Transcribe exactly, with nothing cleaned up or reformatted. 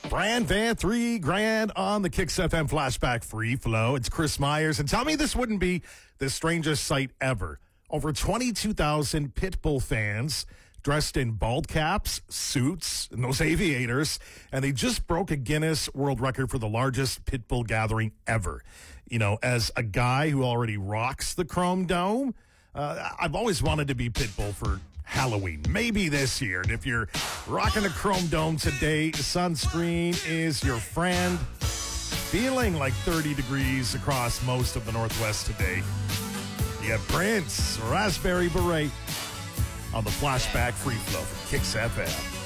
Brand Van, three grand on the Kicks F M Flashback Free Flow. It's Chris Myers. And tell me this wouldn't be the strangest sight ever. Over twenty-two thousand Pitbull fans dressed in bald caps, suits, and those aviators. And they just broke a Guinness World Record for the largest Pitbull gathering ever. You know, as a guy who already rocks the Chrome Dome, uh, I've always wanted to be Pitbull for Halloween, maybe this year. And if you're rocking a Chrome Dome today, sunscreen is your friend. Feeling like thirty degrees across most of the Northwest today. You have Prince, Raspberry Beret on the Flashback Free Flow from Kicks F M.